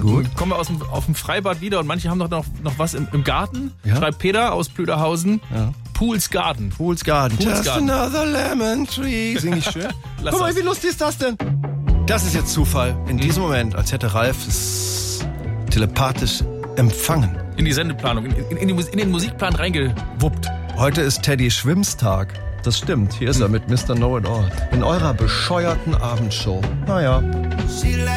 Gut. Kommen wir auf dem Freibad wieder und manche haben noch was im Garten. Ja. Schreibt Peter aus Plüderhausen. Ja. Pools Garden. Pools Garden. Pools Just Garden. another lemon tree. Sing ich schön? Lass Guck mal, das. wie lustig ist das denn? Das ist jetzt Zufall. In diesem Moment, als hätte Ralf es telepathisch empfangen. In die Sendeplanung, in den Musikplan reingewuppt. Heute ist Teddy Schwimmstag. Das stimmt. Hier ist er mit Mr. Know-It-All. In eurer bescheuerten Abendshow. Naja.